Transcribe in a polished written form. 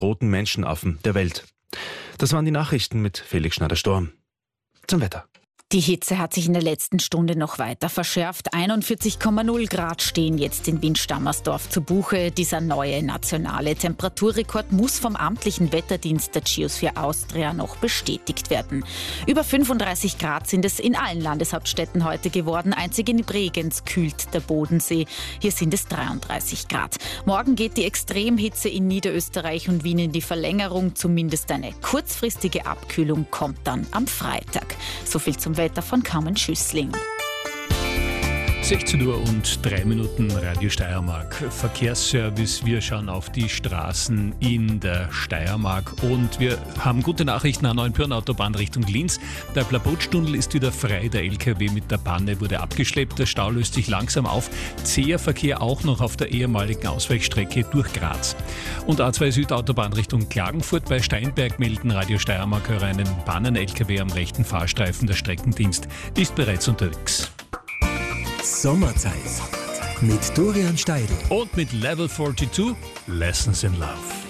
roten Menschenaffen der Welt. Das waren die Nachrichten mit Felix Schneider-Storm. Zum Wetter. Die Hitze hat sich in der letzten Stunde noch weiter verschärft. 41,0 Grad stehen jetzt in Wien-Stammersdorf zu Buche. Dieser neue nationale Temperaturrekord muss vom amtlichen Wetterdienst der Geosphere Austria noch bestätigt werden. Über 35 Grad sind es in allen Landeshauptstädten heute geworden. Einzig in Bregenz kühlt der Bodensee. Hier sind es 33 Grad. Morgen geht die Extremhitze in Niederösterreich und Wien in die Verlängerung. Zumindest eine kurzfristige Abkühlung kommt dann am Freitag. So viel zum Wetter von Carmen Schüssling. 16 Uhr und 3 Minuten, Radio Steiermark. Verkehrsservice, wir schauen auf die Straßen in der Steiermark und wir haben gute Nachrichten an Neuenpürn-Autobahn Richtung Linz. Der Plabotstunnel ist wieder frei, der LKW mit der Panne wurde abgeschleppt, der Stau löst sich langsam auf. Zäher Verkehr auch noch auf der ehemaligen Ausweichstrecke durch Graz. Und A2 Südautobahn Richtung Klagenfurt bei Steinberg melden Radio Steiermark-Hörer einen Pannen-LKW am rechten Fahrstreifen. Der Streckendienst ist bereits unterwegs. Sommerzeit mit Dorian Steidl Und mit Level 42, Lessons in Love.